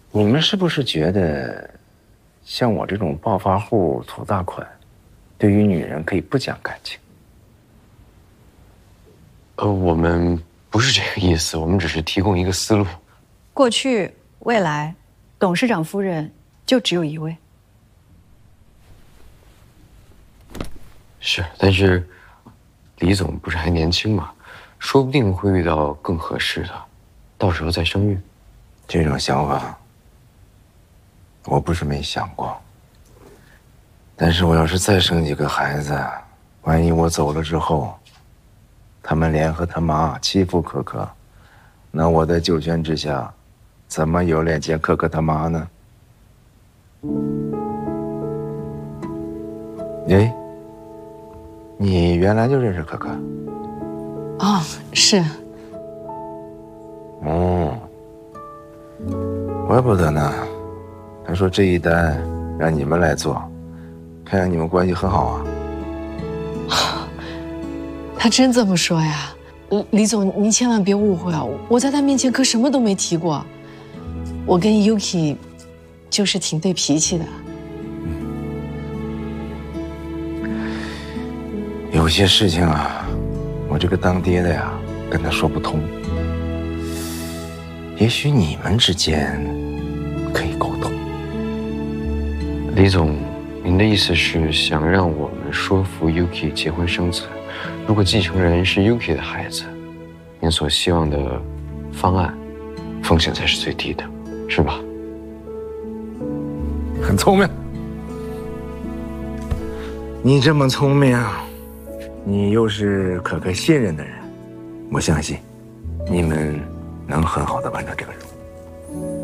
你们是不是觉得，像我这种暴发户图大款，对于女人可以不讲感情？ 我们不是这个意思，我们只是提供一个思路。 过去、未来，董事长夫人就只有一位。 是，但是李总不是还年轻嘛，说不定会遇到更合适的，到时候再生育。 这种想法，我不是没想过。但是我要是再生几个孩子，万一我走了之后，他们联合他妈欺负可可，那我在九泉之下，怎么有脸见可可他妈呢？哎，你原来就认识可可？ 哦，是。 哦，怪不得呢。他说这一单让你们来做，看来你们关系很好啊。 他真这么说呀？李总，您千万别误会啊！我在他面前可什么都没提过。我跟 Yuki 就是挺对脾气的。 有些事情啊，我这个当爹的呀，跟他说不通。也许你们之间可以沟通。 李总，您的意思是想让我们说服 Yuki 结婚生子？如果继承人是 Yuki 的孩子，您所希望的方案，风险才是最低的，是吧？ 很聪明。你这么聪明，你又是可可信任的人，我相信你们能很好的完成这个任务。